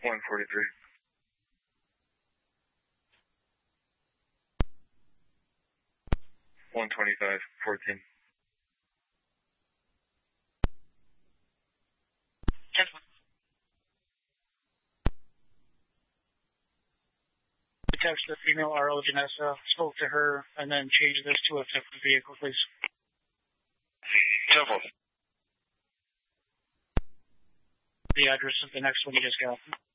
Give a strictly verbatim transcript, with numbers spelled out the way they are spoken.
one forty-three. one twenty-five, fourteen. Text the female R O Janessa, spoke to her, and then change this to a different vehicle, please. Temple. The address of the next one you just got.